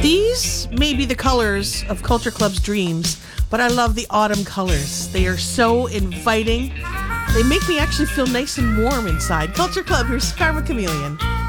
These may be the colors of Culture Club's dreams, but I love the autumn colors. They are so inviting. They make me actually feel nice and warm inside. Culture Club, here's Karma Chameleon.